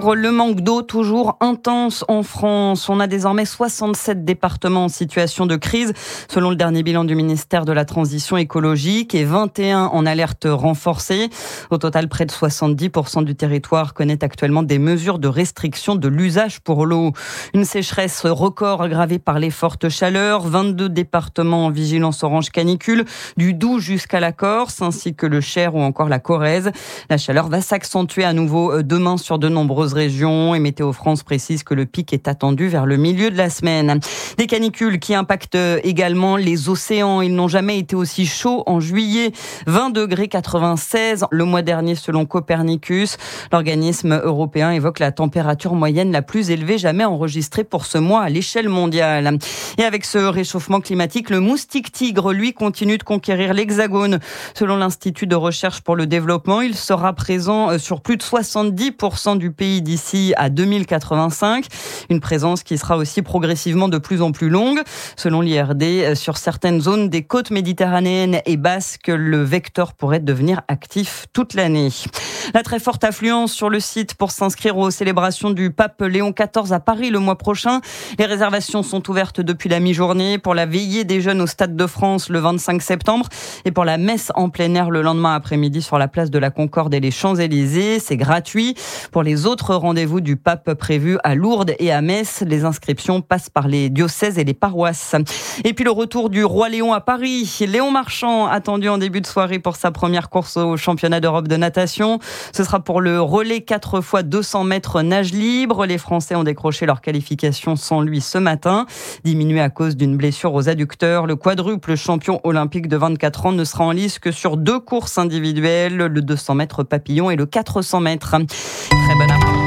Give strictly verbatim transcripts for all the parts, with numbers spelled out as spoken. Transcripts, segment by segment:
Le manque d'eau toujours intense en France. On a désormais soixante-sept départements en situation de crise, selon le dernier bilan du ministère de la Transition écologique, et vingt et un en alerte renforcée. Au total, près de soixante-dix pour cent du territoire connaît actuellement des mesures de restriction de l'usage pour l'eau. Une sécheresse record aggravée par les fortes chaleurs. vingt-deux départements en vigilance orange canicule, du Doubs jusqu'à la Corse, ainsi que le Cher ou encore la Corrèze. La chaleur va s'accentuer à nouveau demain sur de nombreuses régions, et Météo France précise que le pic est attendu vers le milieu de la semaine. Des canicules qui impactent également les océans. Ils n'ont jamais été aussi chauds en juillet. vingt degrés quatre-vingt-seize le mois dernier selon Copernicus. L'organisme européen évoque la température moyenne la plus élevée jamais enregistrée pour ce mois à l'échelle mondiale. Et avec ce réchauffement climatique, le moustique tigre, lui, continue de conquérir l'Hexagone. Selon l'Institut de recherche pour le développement, il sera présent sur plus de soixante-dix pour cent du pays d'ici à deux mille quatre-vingt-cinq. Une présence qui sera aussi progressivement de plus en plus longue. Selon l'I R D, sur certaines zones des côtes méditerranéennes et basques, le vecteur pourrait devenir actif toute l'année. La très forte affluence sur le site pour s'inscrire aux célébrations du pape Léon quatorze à Paris le mois prochain. Les réservations sont ouvertes depuis la mi-journée pour la veillée des jeunes au Stade de France le vingt-cinq septembre et pour la messe en plein air le lendemain après-midi sur la place de la Concorde et les Champs-Élysées. C'est gratuit. Pour les autres rendez-vous du pape prévus à Lourdes et à Metz, les inscriptions passent par les diocèses et les paroisses. Et puis le retour du roi Léon à Paris. Léon Marchand, attendu en début de soirée pour sa première course au championnat d'Europe de natation. Ce sera pour le relais quatre fois deux cents mètres nage libre. Les Français ont décroché leur qualification sans lui ce matin. Diminué à cause d'une blessure aux adducteurs, le quadruple champion olympique de vingt-quatre ans ne sera en lice que sur deux courses individuelles, le deux cents mètres papillon et le quatre cents mètres. Très bon après-midi.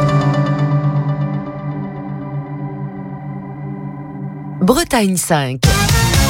Bretagne cinq.